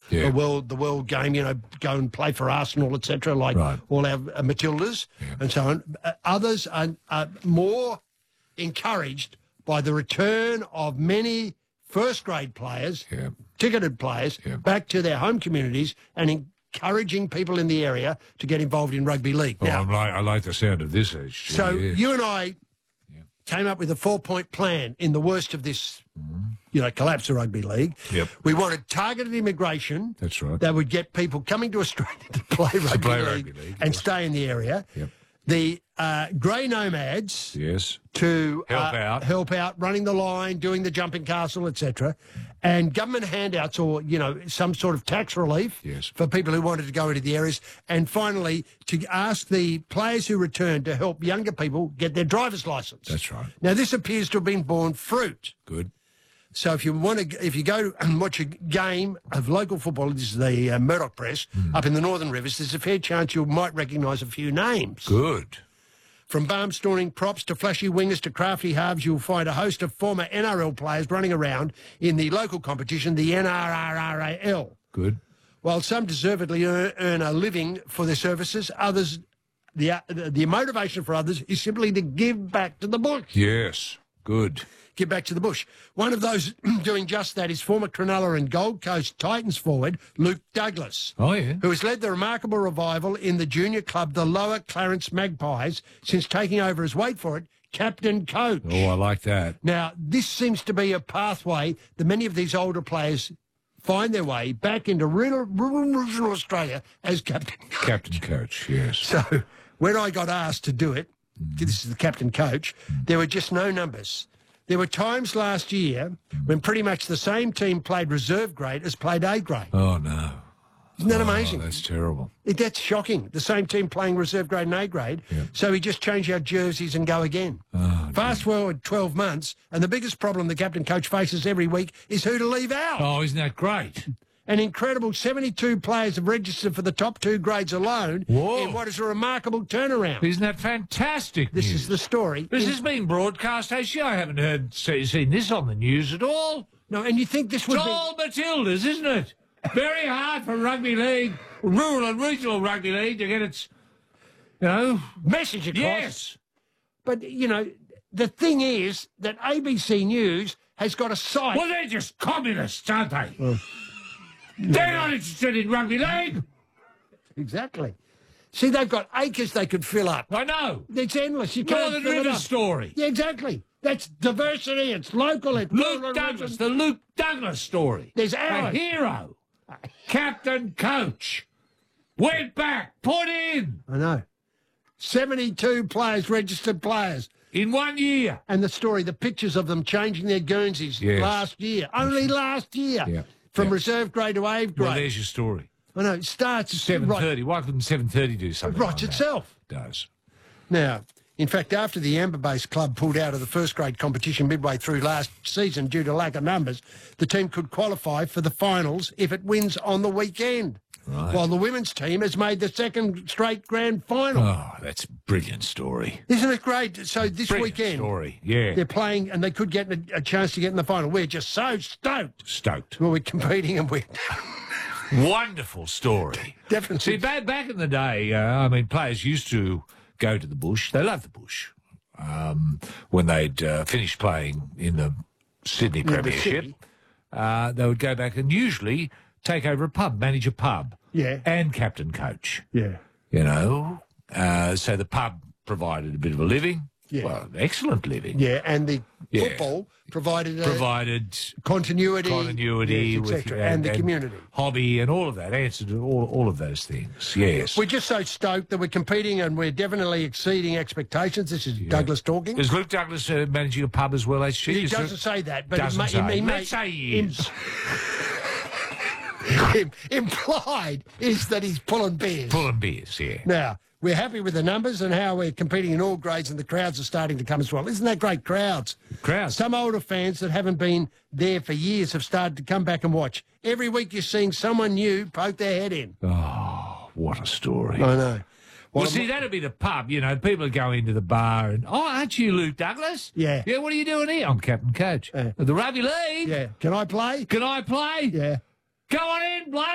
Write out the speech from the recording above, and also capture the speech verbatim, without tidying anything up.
yeah. the world the world game, you know, go and play for Arsenal, et cetera, like right. all our uh, Matildas yeah. and so on. Uh, others are, are more encouraged by the return of many first-grade players, yeah. ticketed players, yeah. back to their home communities and encouraging people in the area to get involved in rugby league. Oh, now, I'm like, I like the sound of this. Age. So yeah. you and I yeah. came up with a four-point plan in the worst of this, mm. you know, collapse of rugby league. Yep. We wanted targeted immigration. That's right. That would get people coming to Australia to play rugby, to play league, rugby league and yeah. stay in the area. Yep. The uh, grey nomads yes. to help uh, out, help out, running the line, doing the jumping castle, et cetera, and government handouts or you know some sort of tax relief yes. for people who wanted to go into the areas, and finally to ask the players who returned to help younger people get their driver's license. That's right. Now this appears to have been borne fruit. Good. So if you want to, if you go and watch a game of local football, this is the uh, Murdoch Press mm. up in the Northern Rivers, there's a fair chance you might recognise a few names. Good. From barnstorming props to flashy wingers to crafty halves, you'll find a host of former N R L players running around in the local competition, the N R R A L. Good. While some deservedly earn, earn a living for their services, others, the, uh, the motivation for others is simply to give back to the bush. Yes. Good. Give back to the bush. One of those doing just that is former Cronulla and Gold Coast Titans forward Luke Douglas. Oh, yeah. Who has led the remarkable revival in the junior club, the Lower Clarence Magpies, since taking over as, wait for it, captain coach. Oh, I like that. Now, this seems to be a pathway that many of these older players find their way back into rural, rural Australia as captain coach. Captain coach, yes. So when I got asked to do it, mm. this is the captain coach, mm. there were just no numbers. There were times last year when pretty much the same team played reserve grade as played A grade. Oh, no. Isn't that oh, amazing? That's terrible. It, that's shocking. The same team playing reserve grade and A grade. Yep. So we just change our jerseys and go again. Oh, Fast dear. forward twelve months, and the biggest problem the captain coach faces every week is who to leave out. Oh, isn't that great? An incredible seventy-two players have registered for the top two grades alone. Whoa. In what is a remarkable turnaround. Isn't that fantastic This news? is the story. This in... has been broadcast, actually. I haven't heard see, seen this on the news at all. No, and you think this would it's be... all Matildas, isn't it? Very hard for rugby league, rural and regional rugby league, to get its, you know... message across. Yes. But, you know, the thing is that A B C News has got a site... Well, they're just communists, aren't they? Well, they're not interested in rugby league. Exactly. See, they've got acres they could fill up. I know. It's endless. You can't Northern fill it River up. story. Yeah, exactly. That's diversity. It's local. It's Luke rural, Douglas, region. the Luke Douglas story. There's a ours. hero, captain coach, went back, put in. I know. seventy-two players, registered players. In one year. And the story, the pictures of them changing their Guernseys Yes. last year. Only last year. Yeah. From yeah. reserve grade to A grade. Well, there's your story. I know. It starts... seven thirty. Why couldn't seven thirty do something It like writes that? itself. It does. Now, in fact, after the Amber-based club pulled out of the first-grade competition midway through last season due to lack of numbers, the team could qualify for the finals if it wins on the weekend. Right. While the women's team has made the second straight grand final. Oh, that's a brilliant story. Isn't it great? So this Brilliant weekend, story, yeah. they're playing and they could get a, a chance to get in the final. We're just so stoked. Stoked. Well, we're competing and we're... Wonderful story. Definitely. See, back, back in the day, uh, I mean, players used to go to the bush. They loved the bush. Um, when they'd uh, finished playing in the Sydney In the Premiership, city. uh, they would go back and usually take over a pub, manage a pub. Yeah. And captain coach. Yeah. You know, uh, so the pub provided a bit of a living. Yeah. Well, excellent living. Yeah, and the Yeah. football provided a Provided continuity, continuity, yes, with, et cetera, and, the community. hobby and all of that, answered all, all of those things, yes. We're just so stoked that we're competing and we're definitely exceeding expectations. This is Yeah. Douglas talking. Is Luke Douglas uh, managing a pub as well, H G? He Is doesn't there- say that, but Doesn't it may, say. It may, Let's say he im- is. im- implied is that he's pulling beers. Pulling beers, yeah. Now, we're happy with the numbers and how we're competing in all grades, and the crowds are starting to come as well. Isn't that great? Crowds. Crowds. Some older fans that haven't been there for years have started to come back and watch. Every week you're seeing someone new poke their head in. Oh, what a story. I know. Well, Well, see, that'd be the pub, you know, people go into the bar and, oh, aren't you Luke Douglas? Yeah. Yeah, what are you doing here? I'm captain coach. Yeah. Of the rugby league. Yeah. Can I play? Can I play? Yeah. Go on in, bloke.